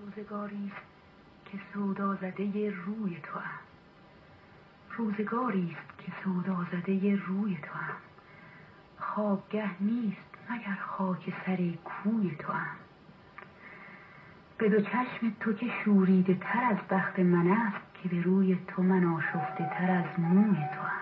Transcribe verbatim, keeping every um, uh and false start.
روزگاری است که سودا زده روی تو ام، روزگاری است که سودا زده روی تو ام، خوابگه نیست مگر خاک سر کوی تو ام. به دو چشم تو که شوریده تر از بخت من است، که به روی تو من آشفته تر از موی تو ام.